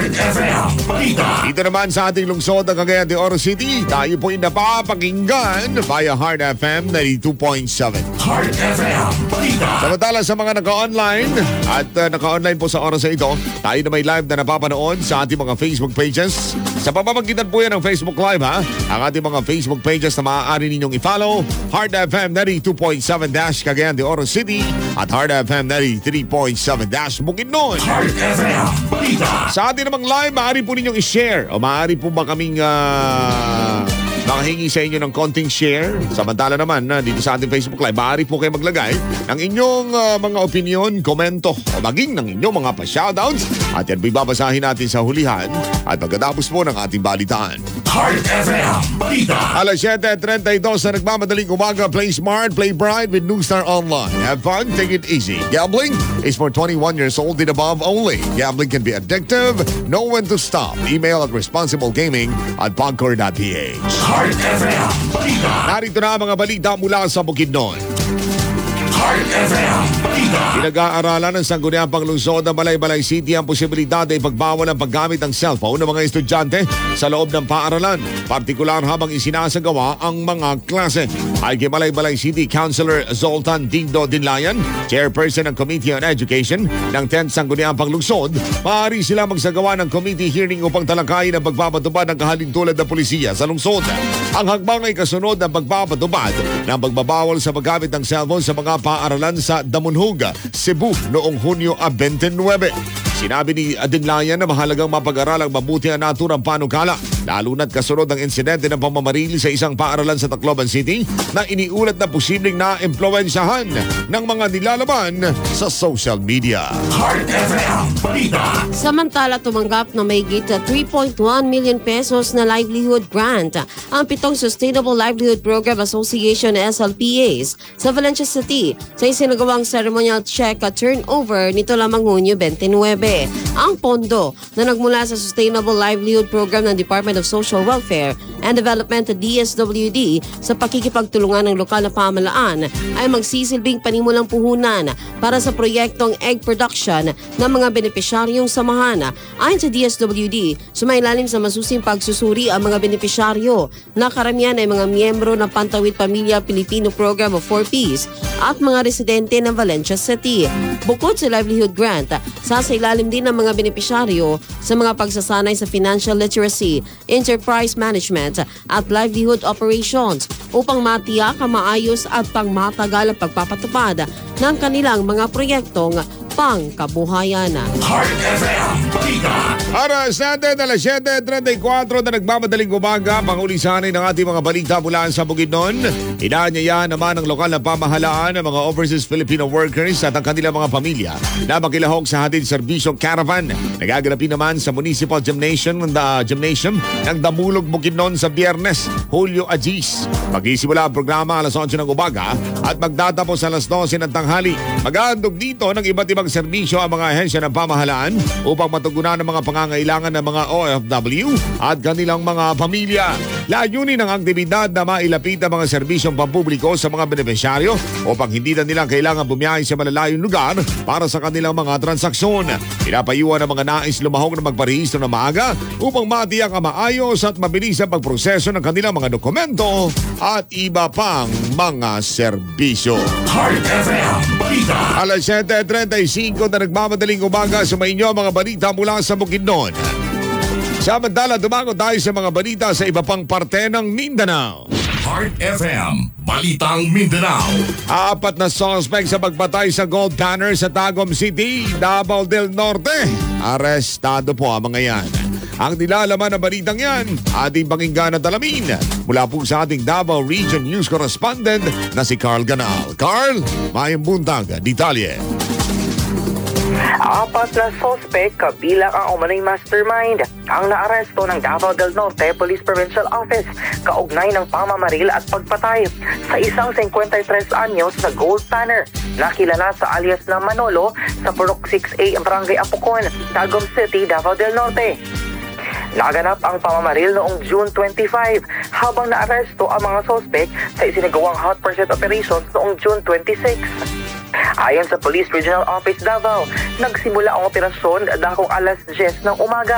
Heart FM Balita. Dito naman sa ating lungsod ng Cagayan de Oro City, tayo po'y napapakinggan via Heart FM 92.7. Heart FM Balita. Samantala sa mga naka-online at naka-online po sa oras na ito, tayo na may live na napapanood sa ating mga Facebook pages. Sa pamamagitan po yan ng Facebook Live ang ating mga Facebook pages na maaari ninyong i-follow, Heart FM 92.7 Cagayan de Oro City at Heart FM 93.7 Bukidnon. Heart FM Balita. Sa ating namang live, maaari po ninyong i-share o maaari po ba kaming makahingi sa inyo ng konting share. Samantala naman, dito sa ating Facebook Live, maaari po kayo maglagay ng inyong mga opinion, komento o maging ng inyong mga pa-shoutouts at yan po'y babasahin natin sa hulihan at pagkatapos po ng ating balitaan. Heart FM Balita. Alas 7:32 na nagmamadaling umaga. Play smart, play bright with New Star Online. Have fun, take it easy. Gambling is for 21 years old and above only. Gambling can be addictive. Know when to stop. Email at responsiblegaming@pagcor.ph. Heart FM Balita. Narito na ang mga balita mula sa Bukidnon. Heart FM Balita. Pinag-aaralan ng Sangguniang Panglungsod ng Balay-Balay City ang posibilidad na ipagbawal ang paggamit ng cellphone ng mga estudyante sa loob ng paaralan, partikular habang isinasagawa ang mga klase. Ay kay Balay-Balay City Councilor Zoltan Dindo Dinlayan, chairperson ng Committee on Education ng 10th Sangguniang Panglungsod, maaari sila magsagawa ng committee hearing upang talakayin ang pagpapatupad ng kahalintulad ng pulisya sa lungsod. Ang hakbang ay kasunod ng pagpapatupad ng pagbabawal sa paggamit ng cellphone sa mga paaralan sa Damunhog, Cebu noong Hunyo 29. Sinabi ni Dinlayan na mahalagang mapag-aralang mabuti ang naturang panukala, lalo na't kasunod ng insidente ng pamamarili sa isang paaralan sa Tacloban City na iniulat na posibleng na-impluwensyahan ng mga nilalaman sa social media. Heart FM Balita. Samantala, tumanggap na mahigit 3.1 million pesos na livelihood grant ang 7 Sustainable Livelihood Program Association SLPAs sa Valencia City sa isinagawang ceremonial check turnover nito lamang Hunyo 29. Ang pondo na nagmula sa Sustainable Livelihood Program ng Department of Social Welfare and Development DSWD sa pakikipagtulungan ng lokal na pamahalaan ay magsisilbing panimulang puhunan para sa proyektong egg production ng mga benepisyaryong samahan. Ayon sa DSWD, sumailalim sa masusing pagsusuri ang mga benepisyaryo na karamihan ay mga miyembro ng Pantawid Pamilya Pilipino Program of 4Ps at mga residente ng Valencia City. Bukod sa livelihood grant, sasailalim din ng mga benepisyaryo sa mga pagsasanay sa financial literacy, enterprise management at livelihood operations upang matiyak ang maayos at pangmatagal ang pagpapatupad ng kanilang mga proyektong pangkabuhayan. Heart FM Balita. Oras natin, alas 7:34 na nagmamadaling umaga, pangulisanay ng ating mga balita mula sa Bukidnon. Inaanyaya naman ng lokal na pamahalaan ng mga overseas Filipino workers at ang kanilang mga pamilya na makilahok sa hatid serbisyong caravan. Nagaganapin naman sa Municipal Gymnasium ng Damulog, Bukidnon sa Biyernes, Hulyo 10. Magsisimula ang programa alas 11 ng umaga at magtatapos alas 12 ng tanghali. Maghahandog dito ng iba't ibang serbisyo ang mga ahensya ng pamahalaan upang matugunan ang mga pangangailangan ng mga OFW at kanilang mga pamilya. Layunin ng aktibidad na mailapit ang mga serbisyong pampubliko sa mga benepisyaryo upang hindi na nilang kailangan bumiyahe sa malalayong lugar para sa kanilang mga transaksyon. Pinapayuhan ang mga nais lumahok na magparehistro na maaga upang matiyak ang maayos at mabilis ang pagproseso ng kanilang mga dokumento at iba pang mga serbisyo. Heart FM Balita. Alas 7:35 na nagmamadaling umaga sa mainyo mga balita mula sa Bukidnon. Samantala, dumango tayo sa mga balita sa iba pang parte ng Mindanao. Heart FM Balitang Mindanao. 4 na suspect sa pagpatay sa gold planner sa Tagum City, Davao del Norte. Arestado po ang mga yan. Ang nilalaman ng balitang yan, ating pakinggan at alamin mula po sa ating Davao Region News Correspondent na si Carl Ganal. Carl, mayang buntag, detalye. 4 na suspect kabilang ang umano'y mastermind ang naaresto ng Davao del Norte Police Provincial Office kaugnay ng pamamaril at pagpatay sa isang 53 anyos na gold planner na kilala sa alias na Manolo sa Purok 6A, Barangay Apocon, Tagum City, Davao del Norte. Naganap ang pamamaril noong June 25 habang naaresto ang mga suspect sa isinagawang hot pursuit operations noong June 26. Ayon sa Police Regional Office Davao, nagsimula ang operasyon dakong alas 10 ng umaga.